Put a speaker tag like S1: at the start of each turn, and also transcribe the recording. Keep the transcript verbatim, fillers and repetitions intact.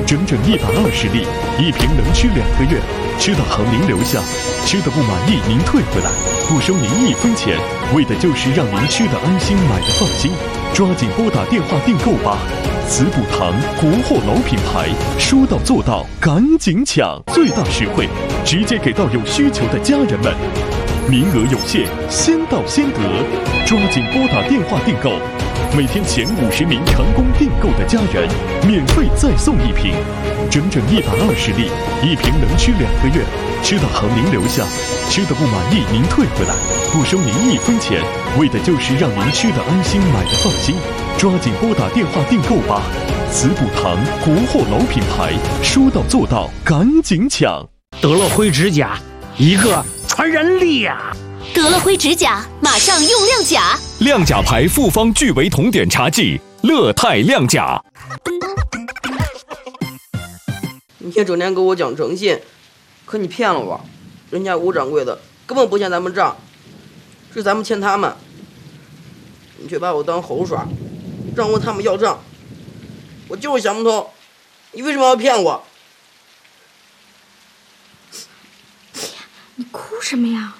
S1: 整整一百二十粒，一瓶能吃两个月，吃到好您留下，吃的不满意您退回来，不收您一分钱，为的就是让您吃的安心，买的放心。抓紧拨打电话订购吧！慈补堂国货老品牌，说到做到，赶紧抢，最大实惠，直接给到有需求的家人们。名额有限，先到先得，抓紧拨打电话订购。每天前五十名成功订购的家人，免费再送一瓶，整整一百二十粒，一瓶能吃两个月，吃的好您留下，吃的不满意您退回来，不收您一分钱，为的就是让您吃的安心，买的放心。抓紧拨打电话订购吧！慈补堂国货老品牌，说到做到，赶紧抢！
S2: 得了灰指甲，一个传染力呀！
S3: 得了灰指甲，马上用亮甲。
S4: 亮甲牌复方聚维酮碘茶剂，乐泰亮甲。
S5: 你也整天给我讲诚信，可你骗了我，人家吴掌柜的根本不欠咱们账，是咱们欠他们，你却把我当猴耍，让问他们要账，我就是想不通，你为什么要骗我？
S6: 你哭什么呀？